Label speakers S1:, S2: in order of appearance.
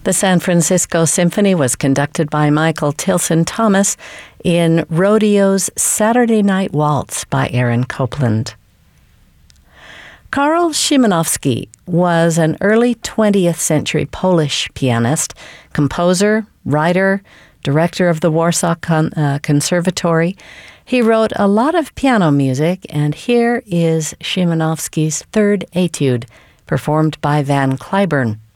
S1: The San Francisco Symphony was conducted by Michael Tilson Thomas in Rodeo's Saturday Night Waltz by Aaron Copland. Karol Szymanowski was an early 20th century Polish pianist, composer, writer, director of the Warsaw Conservatory. He wrote a lot of piano music, and here is Szymanowski's third etude, performed by Van Cliburn.